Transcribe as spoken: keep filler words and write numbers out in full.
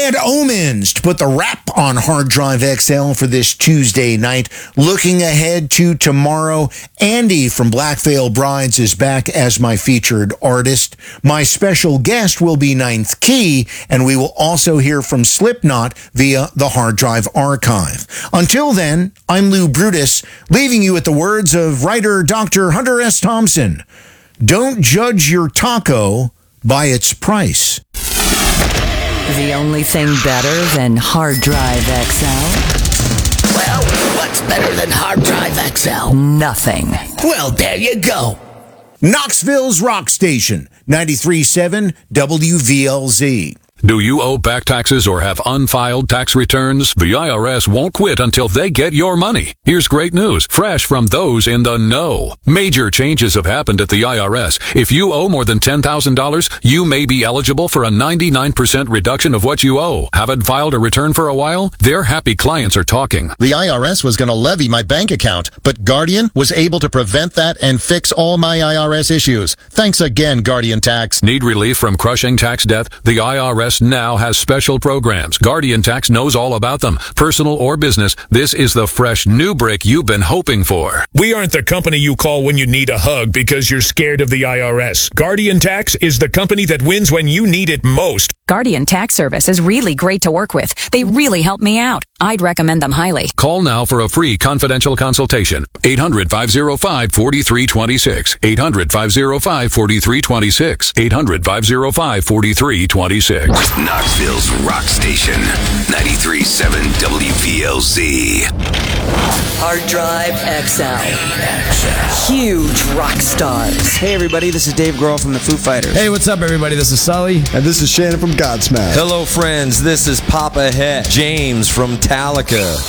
Bad Omens to put the wrap on Hard Drive X L for this Tuesday night. Looking ahead to tomorrow, Andy from Black Veil Brides is back as my featured artist. My special guest will be Ninth Key, and we will also hear from Slipknot via the Hard Drive Archive. Until then, I'm Lou Brutus, leaving you with the words of writer Doctor Hunter S. Thompson. Don't judge your taco by its price. The only thing better than Hard Drive X L? Well, what's better than Hard Drive X L? Nothing. Well, there you go. Knoxville's Rock Station, ninety-three point seven W V L Z. Do you owe back taxes or have unfiled tax returns? The I R S won't quit until they get your money. Here's great news, fresh from those in the know. Major changes have happened at the I R S. If you owe more than ten thousand dollars, you may be eligible for a ninety-nine percent reduction of what you owe. Haven't filed a return for a while? Their happy clients are talking. The I R S was going to levy my bank account, but Guardian was able to prevent that and fix all my I R S issues. Thanks again, Guardian Tax. Need relief from crushing tax debt? The I R S now has special programs. Guardian Tax knows all about them. Personal or business, this is the fresh new break you've been hoping for. We aren't the company you call when you need a hug because you're scared of the I R S. Guardian Tax is the company that wins when you need it most. Guardian Tax Service is really great to work with. They really help me out. I'd recommend them highly. Call now for a free confidential consultation. eight hundred, five oh five, four three two six. eight hundred, five oh five, four three two six. eight hundred, five oh five, four three two six. Knoxville's Rock Station, ninety-three point seven W V L Z. Hard Drive X L. Huge rock stars. Hey everybody, this is Dave Grohl from the Foo Fighters. Hey, what's up everybody? This is Sully. And this is Shannon from Godsmack. Hello friends, this is Papa Het, James from Metallica.